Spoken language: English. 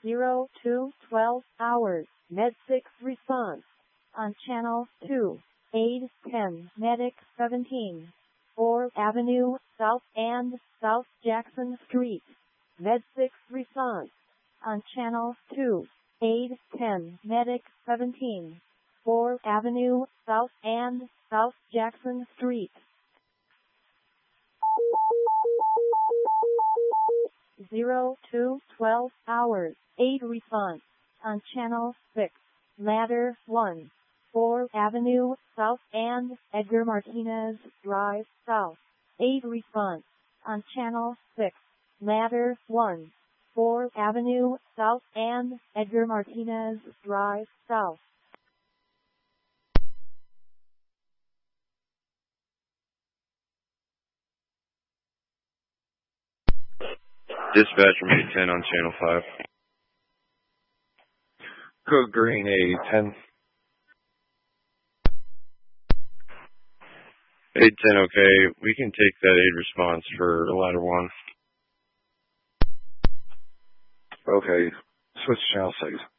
0212 hours, Med 6 response. On channel 2, aid 10, medic 17, 4 Avenue, South and South Jackson Street. Med 6 response. On channel 2, aid 10, medic 17, 4 Avenue, South and South Jackson Street. 0212 hours, aid response. On channel 6, ladder 1, 4 Avenue, South and Edgar Martinez Drive, South. Aid response. On channel 6, ladder 1, 4 Avenue, South and Edgar Martinez Drive, South. Dispatch from 810 on channel 5. Code Green 810. 810, okay. We can take that aid response for ladder 1. Okay. Switch to channel 6.